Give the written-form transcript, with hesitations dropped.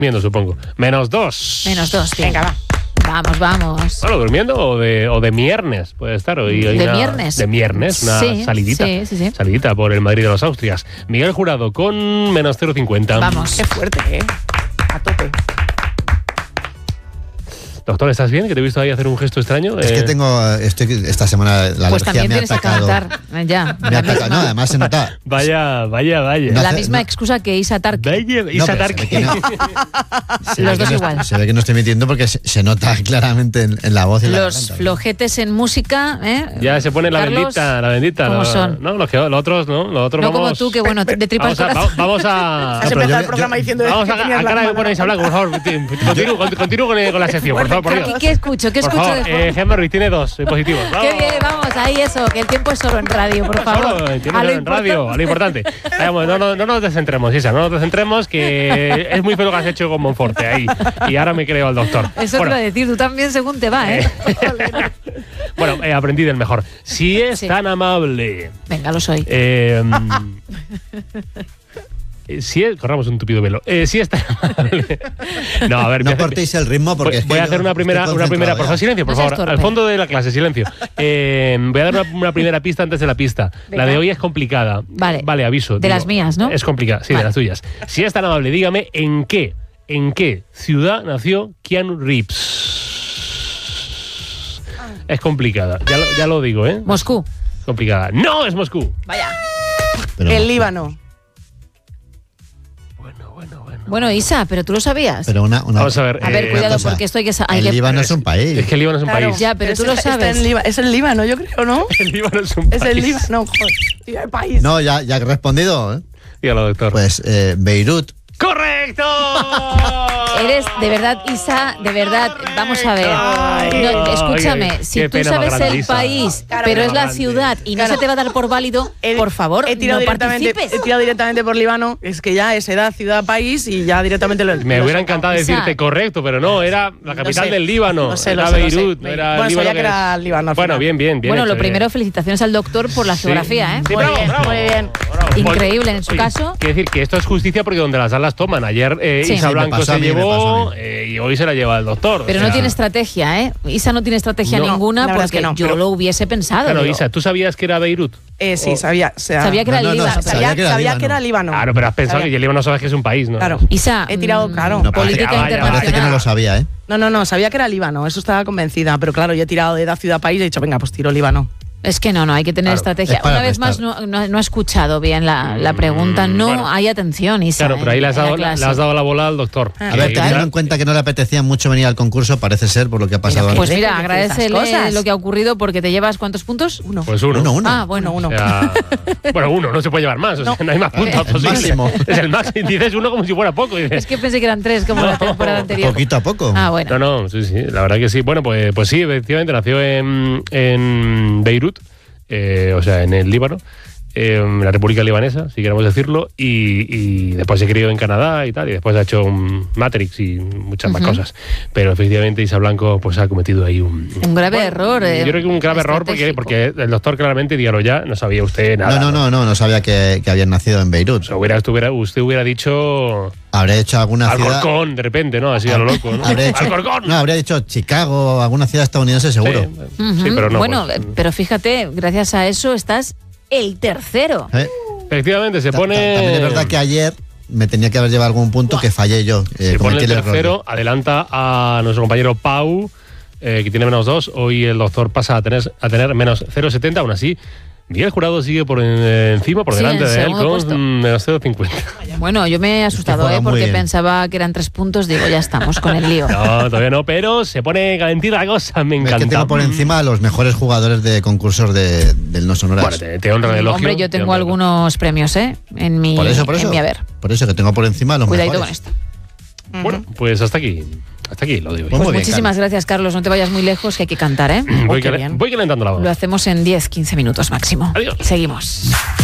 Durmiendo, supongo. -2. -2, sí. Venga, va. Vamos. Bueno, durmiendo o de viernes puede estar. Hoy hay viernes. De viernes, una Sí, salidita. sí. Salidita por el Madrid de los Austrias. Miguel Jurado con -0,50. Vamos. Qué fuerte, A tope. Doctor, ¿estás bien? Que te he visto ahí hacer un gesto extraño. Es que esta semana la Pues alergia también me ha tienes que atacado. cantar. Ya. Me ha atacado. No, además se nota. Vaya. La misma excusa que Isa Tarque. Vaya, No, Isa pero se ve Tarque. que no. Los dos igual. Se ve que no estoy mintiendo porque se nota claramente en la voz y en la Los garganta. flojetes en música, ¿eh? Ya se pone la Carlos, bendita. ¿cómo son? No, los otros, ¿no? Los otros No vamos... como tú, que bueno, de tripa al corazón. Vamos a... Has pero empezado yo- el programa diciendo Vamos que a tenías cara las que ponéis a manos. hablar, por favor. Continúo con la sección, por favor, por Dios. ¿Qué escucho? ¿Qué Por escucho favor, de fondo? Gemma Ruiz tiene 2 positivos. ¡Bravo! Qué bien, vamos, ahí eso, que el tiempo es solo en radio, por favor. Solo, entiendo, en radio, a lo importante. Vamos, no nos descentremos, Isa, no nos descentremos, que es muy feo lo que has hecho con Monforte ahí. Y ahora me creo al doctor. Eso te iba a decir, tú también según te va, ¿eh? Bueno, aprendí del mejor. Si es Sí. tan amable. Venga, lo soy. Corramos un tupido velo. Si es tan amable. No, a ver, No cortéis el ritmo porque es que voy a yo hacer una estoy primera. concentrado Por favor, ya. silencio, por No seas favor. torpe. Al fondo de la clase, silencio. Voy a dar una primera pista antes de la pista. La de hoy es complicada. Vale. Aviso. De las mías, ¿no? Es complicada, sí, Vale. de las tuyas. Si es tan amable, dígame en qué ciudad nació Keanu Reeves. Es complicada. Ya lo digo, ¿eh? Moscú. Complicada. No es Moscú. Vaya. Pero- El Líbano. Bueno, Isa, pero tú lo sabías. Pero Vamos a ver. A ver, cuidado, cosa. porque esto hay que... El Líbano es un país. Es que el Líbano es un Claro. país. Ya, pero tú lo está sabes. es el Líbano, yo creo, ¿no? El Líbano es un país. Es el Líbano, joder. Tío, el país. No, ya he respondido. ¿eh? Dígalo, doctor. Pues Beirut. ¡Correcto! Eres, de verdad, Isa, de verdad, vamos a ver. Ay, No, escúchame, qué si tú pena más sabes grande, el Isa. país, Claro, pero qué es la grande. ciudad y no Claro. se te va a dar por válido, por favor, he tirado no directamente, participes. He tirado directamente por Líbano. Es que ya es edad, ciudad, país y ya directamente lo Me hubiera encantado Isa. decirte correcto, pero no, era la capital sé. del Líbano. Lo sé, era lo sé, lo Beirut, sé. no era Bueno, Líbano. sabía que era Líbano al Bueno, final. bien. Bueno, hecho, lo primero, felicitaciones al doctor por la Sí. geografía, ¿eh? Sí, Muy bravo, bien, bravo. muy bien. Bravo. Increíble, en su Oye, caso. Quiero decir que esto es justicia porque donde las dan las toman. Ayer Sí. Isa Sí, Blanco me pasó se a mí, me pasó llevó a mí. y hoy se la lleva el doctor. Pero O sea, no tiene estrategia, ¿eh? Isa no tiene estrategia No, ninguna la verdad es porque que no. yo Pero- lo hubiese pensado. Claro, digo. Isa, ¿tú sabías que era Beirut? Sí, sabía. Sabía que era No, el no, Líbano. sabía que era Sabía Líbano. que era Líbano. Claro, pero has pensado Sabía. que el Líbano sabes que es un país, ¿no? Claro. Isa, He tirado, claro. No, política vaya, internacional. Parece que no lo sabía, ¿eh? No, sabía que era Líbano, eso estaba convencida, pero claro, yo he tirado de edad, ciudad, país y he dicho, venga, pues tiro Líbano. Es que no, hay que tener Claro, estrategia. es para Una vez más, restar. no ha escuchado bien la pregunta. No bueno. hay atención, Isa. Claro, pero ahí le has en la dado, le clase. has dado la bola al doctor. A A ver, Total. teniendo en cuenta que no le apetecía mucho venir al concurso, parece ser por lo que ha pasado Mira, antes. Pues Hay que mira, decir esas agradecele cosas. lo que ha ocurrido porque te llevas ¿cuántos puntos? Uno. Pues uno. Uno. Ah, bueno, Uno. O sea, bueno, uno, no se puede llevar más, o sea, no hay más puntos el posibles. máximo. Es el máximo. Dices uno como si fuera poco. y dices, Es que pensé que eran 3 como la temporada anterior. Poquito a poco. Ah, bueno. No, sí, la verdad que sí. Bueno, pues sí, efectivamente, nació en Beirut, o sea, en el Líbano, la República Libanesa, si queremos decirlo, y después se crió en Canadá y tal, y después ha hecho un Matrix y muchas más cosas. Pero efectivamente Isa Blanco pues ha cometido ahí un grave error. Yo creo que un grave error porque el doctor claramente, dígalo ya, no sabía usted nada. No sabía que habían nacido en Beirut. O sea, usted hubiera dicho Habré hecho alguna ciudad. Alcorcón, de repente, ¿no? Así a lo loco, ¿no? Habría dicho, Alcorcón. no, habría dicho Chicago, alguna ciudad estadounidense seguro. Sí, pero no. Bueno, pues, pero fíjate, gracias a eso estás el tercero. efectivamente, se pone. También es verdad que ayer me tenía que haber llevado algún punto que fallé yo. Se pone cometí el error. tercero, adelanta a nuestro compañero Pau, que tiene -2. Hoy el doctor pasa a tener -0,70, aún así. Miguel Jurado sigue por encima, por Sí, delante en de él, segundo con puesto. -0,50. Bueno, yo me he asustado, juega muy porque bien. pensaba que eran 3 puntos. Digo, ya estamos con el lío. No, todavía no, pero se pone calentita la cosa, me Es encanta. que tengo por encima a los mejores jugadores de concursos del No Sonoras. Bueno, te honra el elogio. Hombre, yo te tengo honra el algunos premios, en mi, por eso. en mi haber. Por eso que tengo por encima a los Cuidadito mejores. con esto. elogio. Bueno, pues hasta aquí lo digo. Pues Pues muy bien, muchísimas gracias, Carlos. No te vayas muy lejos, que hay que cantar, ¿eh? Voy qué bien. calentando la voz. Lo hacemos en 10-15 minutos máximo. Adiós. Seguimos.